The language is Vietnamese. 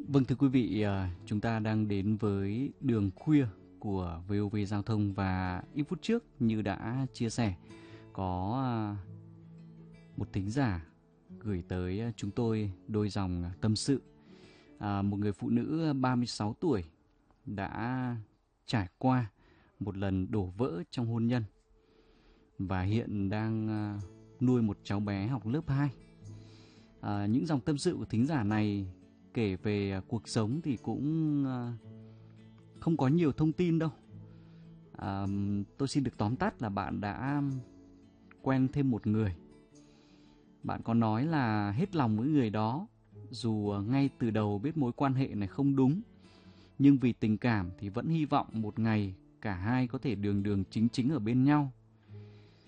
Vâng thưa quý vị, chúng ta đang đến với đường khuya của VOV Giao thông và ít phút trước như đã chia sẻ có một thính giả gửi tới chúng tôi đôi dòng tâm sự. Một người phụ nữ 36 tuổi đã trải qua một lần đổ vỡ trong hôn nhân và hiện đang nuôi một cháu bé học lớp 2. Những dòng tâm sự của thính giả này kể về cuộc sống thì cũng không có nhiều thông tin đâu. Tôi xin được tóm tắt là bạn đã quen thêm một người. Bạn có nói là hết lòng với người đó, dù ngay từ đầu biết mối quan hệ này không đúng, nhưng vì tình cảm thì vẫn hy vọng một ngày cả hai có thể đường đường chính chính ở bên nhau.